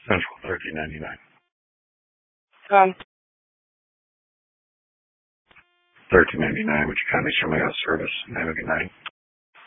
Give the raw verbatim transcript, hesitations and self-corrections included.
Central thirteen ninety-nine. Um, thirteen ninety-nine. Would you kindly show me out service and have a good night?